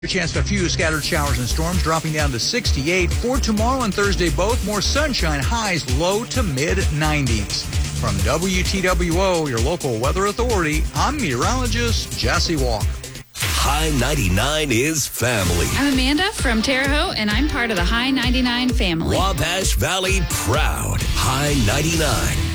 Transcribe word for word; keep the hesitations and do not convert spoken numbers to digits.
A chance for a few scattered showers and storms dropping down to sixty-eight. For tomorrow and Thursday both, more sunshine, highs low to mid nineties. From W T W O, your local weather authority, I'm meteorologist Jesse Walker. High ninety-nine is family. I'm Amanda from Terre Haute, and I'm part of the High ninety-nine family. Wabash Valley proud. High ninety-nine.